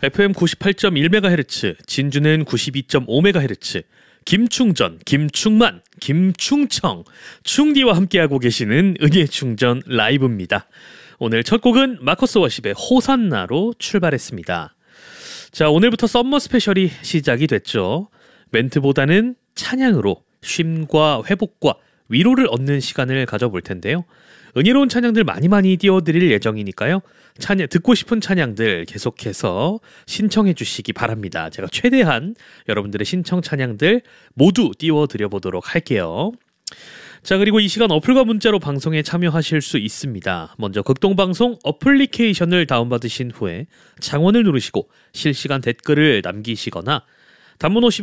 FM 98.1MHz, 진주는 92.5MHz, 김충전, 김충만, 김충청, 충디와 함께하고 계시는 은예충전 라이브입니다. 오늘 첫 곡은 마커스 워십의 호산나로 출발했습니다. 자, 오늘부터 썸머 스페셜이 시작이 됐죠. 멘트보다는 찬양으로 쉼과 회복과 위로를 얻는 시간을 가져볼 텐데요. 은혜로운 찬양들 많이 띄워드릴 예정이니까요. 듣고 싶은 찬양들 계속해서 신청해 주시기 바랍니다. 제가 최대한 여러분들의 신청 찬양들 모두 띄워드려보도록 할게요. 자, 그리고 이 시간 어플과 문자로 방송에 참여하실 수 있습니다. 먼저 극동방송 어플리케이션을 다운받으신 후에 창원을 누르시고 실시간 댓글을 남기시거나 단문 50원